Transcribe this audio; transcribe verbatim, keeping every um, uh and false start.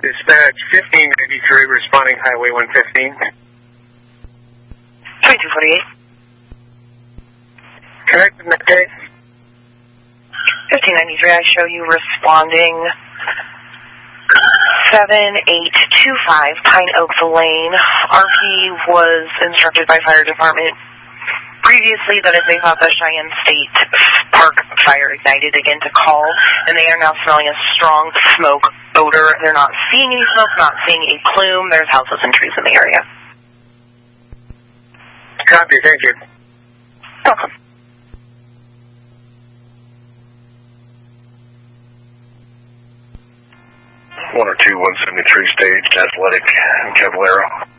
Dispatch fifteen ninety-three, responding Highway one fifteen. twenty-two forty-eight. Correct in that case? fifteen ninety-three, I show you responding seven eight two five Pine Oaks Lane. R P was instructed by fire department previously that if they thought the Cheyenne State Park fire ignited again to call, and they are now smelling a strong smoke odor. They're not seeing any smoke, not seeing a plume. There's houses and trees in the area. Copy, thank you. Welcome. one oh two one seventy-three Stage, Athletic, and Caballero.